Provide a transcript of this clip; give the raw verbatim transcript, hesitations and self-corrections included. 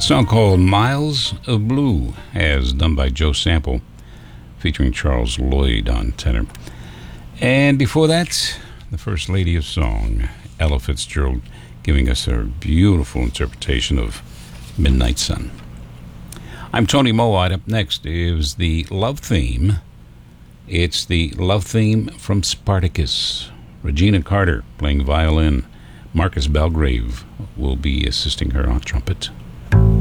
Song called Miles of Blue, as done by Joe Sample, featuring Charles Lloyd on tenor. And before that, the First Lady of Song, Ella Fitzgerald, giving us her beautiful interpretation of Midnight Sun. I'm Tony Mowat. Up next is the love theme. It's the love theme from Spartacus. Regina Carter playing violin. Marcus Belgrave will be assisting her on trumpet.